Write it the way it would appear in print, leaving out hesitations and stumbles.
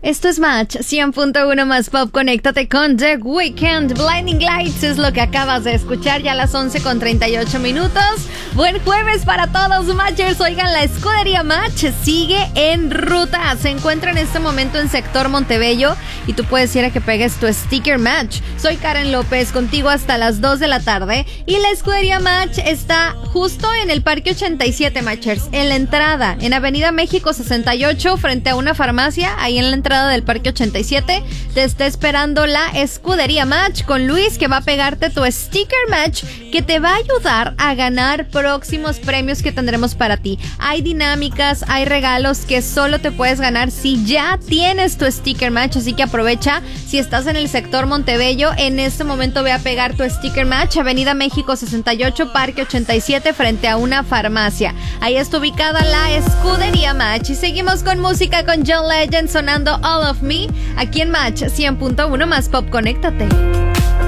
Esto es Match 100.1 más pop. Conéctate con The Weeknd. Blinding Lights es lo que acabas de escuchar, ya a las 11:38. Buen jueves para todos, Matchers. Oigan, la escudería Match sigue en ruta. Se encuentra en este momento en sector Montebello y tú puedes ir a que pegues tu sticker Match. Soy Karen López, contigo hasta las 2 de la tarde. Y la escudería Match está justo en el Parque 87, Matchers. En la entrada, en Avenida México 68, frente a una farmacia, ahí en la entrada del Parque 87, te está esperando la escudería Match con Luis, que va a pegarte tu sticker Match, que te va a ayudar a ganar próximos premios que tendremos para ti. Hay dinámicas, hay regalos que solo te puedes ganar si ya tienes tu sticker Match, así que aprovecha. Si estás en el sector Montebello, en este momento ve a pegar tu sticker Match, Avenida México 68, Parque 87, frente a una farmacia. Ahí está ubicada la escudería Match. Y seguimos con música con John Legend sonando All of Me, aquí en Match 100.1 más pop. Conéctate.